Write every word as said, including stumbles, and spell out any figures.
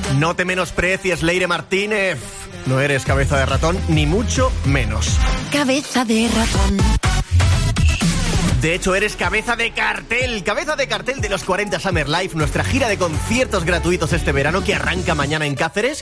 No te menosprecies, Leire Martínez. No eres cabeza de ratón, ni mucho menos. Cabeza de ratón. De hecho, eres cabeza de cartel, cabeza de cartel de los cuarenta Summer Life, nuestra gira de conciertos gratuitos este verano que arranca mañana en Cáceres